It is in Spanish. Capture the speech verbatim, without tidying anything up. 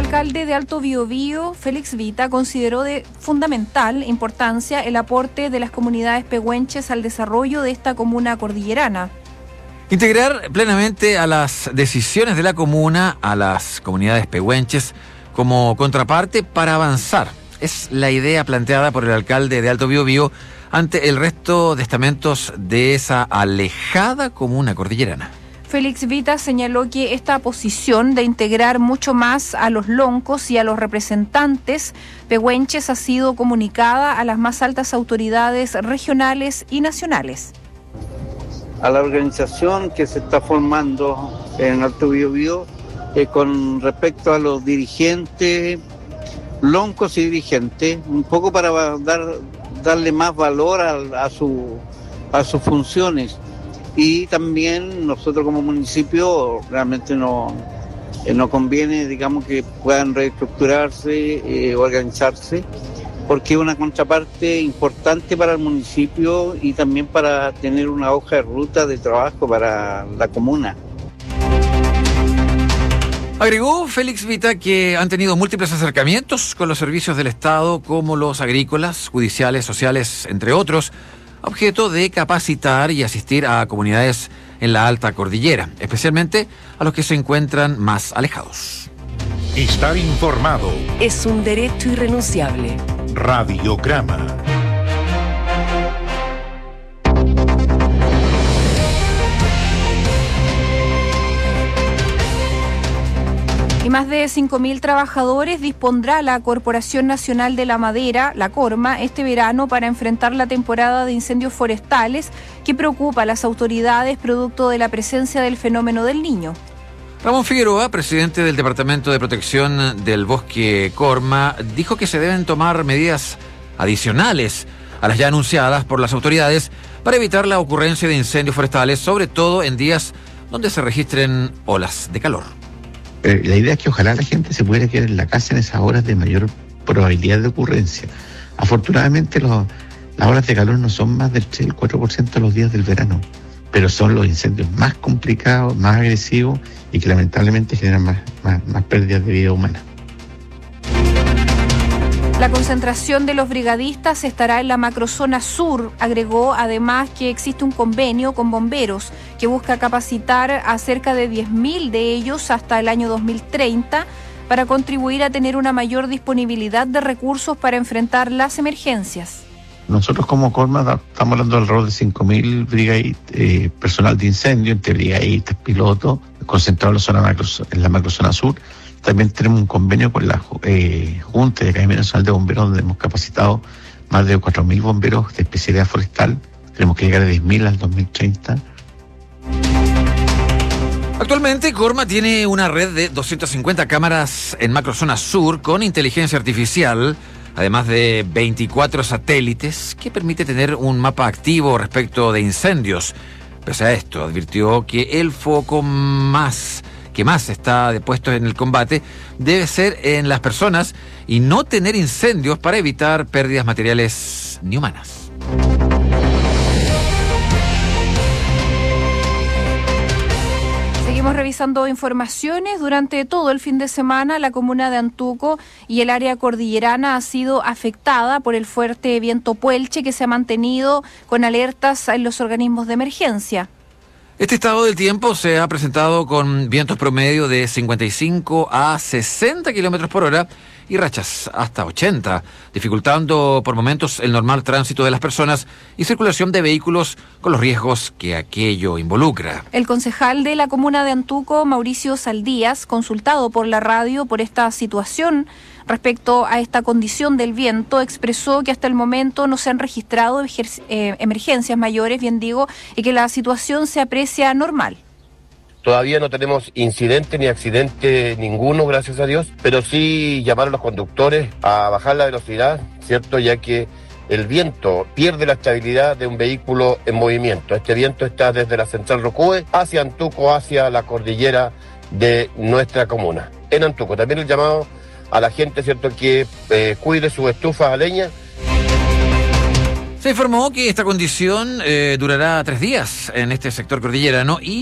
alcalde de Alto Biobío, Félix Vita, consideró de fundamental importancia el aporte de las comunidades pehuenches al desarrollo de esta comuna cordillerana. Integrar plenamente a las decisiones de la comuna a las comunidades pehuenches como contraparte para avanzar. Es la idea planteada por el alcalde de Alto Biobío ante el resto de estamentos de esa alejada comuna cordillerana. Félix Vita señaló que esta posición de integrar mucho más a los loncos y a los representantes pehuenches ha sido comunicada a las más altas autoridades regionales y nacionales. A la organización que se está formando en Alto Biobío eh, con respecto a los dirigentes, loncos y dirigentes, un poco para dar, darle más valor a, a, su, a sus funciones. Y también nosotros como municipio realmente no, eh, no conviene, digamos, que puedan reestructurarse, eh, organizarse, porque es una contraparte importante para el municipio y también para tener una hoja de ruta de trabajo para la comuna. Agregó Félix Vita que han tenido múltiples acercamientos con los servicios del Estado, como los agrícolas, judiciales, sociales, entre otros, objeto de capacitar y asistir a comunidades en la alta cordillera, especialmente a los que se encuentran más alejados. Estar informado es un derecho irrenunciable. Radiograma. Y más de cinco mil trabajadores dispondrá la Corporación Nacional de la Madera, la CORMA, este verano para enfrentar la temporada de incendios forestales que preocupa a las autoridades producto de la presencia del fenómeno del Niño. Ramón Figueroa, presidente del Departamento de Protección del Bosque CORMA, dijo que se deben tomar medidas adicionales a las ya anunciadas por las autoridades para evitar la ocurrencia de incendios forestales, sobre todo en días donde se registren olas de calor. Eh, la idea es que ojalá la gente se pudiera quedar en la casa en esas horas de mayor probabilidad de ocurrencia. Afortunadamente los, las horas de calor no son más del tres al cuatro por ciento de los días del verano, pero son los incendios más complicados, más agresivos y que lamentablemente generan más, más, más pérdidas de vida humana. La concentración de los brigadistas estará en la macrozona sur. Agregó además que existe un convenio con bomberos que busca capacitar a cerca de diez mil de ellos hasta el año dos mil treinta para contribuir a tener una mayor disponibilidad de recursos para enfrentar las emergencias. Nosotros como CORMA estamos hablando de alrededor de cinco mil brigadistas, eh, personal de incendio, entre brigadistas, pilotos, concentrados en la, zona macro, en la macrozona sur. También tenemos un convenio con la eh, Junta de Academia Nacional de Bomberos, donde hemos capacitado más de cuatro mil bomberos de especialidad forestal. Tenemos que llegar a diez mil al dos mil treinta. Actualmente, CORMA tiene una red de doscientas cincuenta cámaras en macrozona sur con inteligencia artificial, además de veinticuatro satélites, que permite tener un mapa activo respecto de incendios. Pese a esto, advirtió que el foco más que más está puesto en el combate debe ser en las personas y no tener incendios para evitar pérdidas materiales ni humanas. Seguimos revisando informaciones. Durante todo el fin de semana, la comuna de Antuco y el área cordillerana ha sido afectada por el fuerte viento Puelche que se ha mantenido con alertas en los organismos de emergencia. Este estado del tiempo se ha presentado con vientos promedio de cincuenta y cinco a sesenta kilómetros por hora y rachas hasta ochenta, dificultando por momentos el normal tránsito de las personas y circulación de vehículos con los riesgos que aquello involucra. El concejal de la comuna de Antuco, Mauricio Saldías, consultado por la radio por esta situación respecto a esta condición del viento, expresó que hasta el momento no se han registrado ejer- eh, emergencias mayores, bien digo, y que la situación se aprecia normal. Todavía no tenemos incidente ni accidente ninguno, gracias a Dios, pero sí llamar a los conductores a bajar la velocidad, ¿cierto? Ya que el viento pierde la estabilidad de un vehículo en movimiento. Este viento está desde la central Rocúe hacia Antuco, hacia la cordillera de nuestra comuna. En Antuco también el llamado a la gente, ¿cierto?, que eh, cuide sus estufas a leña. Se informó que esta condición eh, durará tres días en este sector cordillerano y